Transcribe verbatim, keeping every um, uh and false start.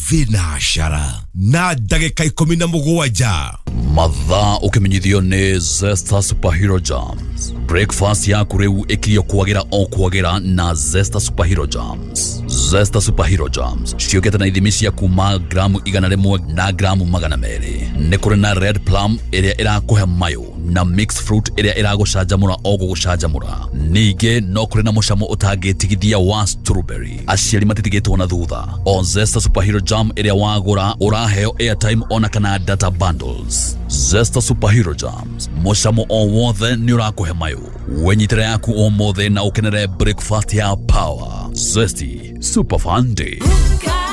vinashara na dagika ikumi na mugwanja mathaa ukimenyithio ni Zesta Superhero Jams. Breakfast ya kureu ikiyo kuagira o kuagira na Zesta Superhero Jams. Zesta Superhero Jams ciokete na ithimi ya kuma gramu igana rimwe na gramu magana meri. Ni kuri na red plum iria irakuhe mayo na mixed fruit iria iragucanjamura o gugucanjamura. Ninge no kuri na mucamo utagitigithia wa strawberry. Aciari matitigitwo na thutha. O Zesta Superhero Jam iria wagura uraheo airtime ona kana data bundles. Zesta Superhero Jams mucamo o wothe ni urakuhe mayo. Wenyitire yaku o mothe na ukenere breakfast ya power. Zesty Super Fun Day.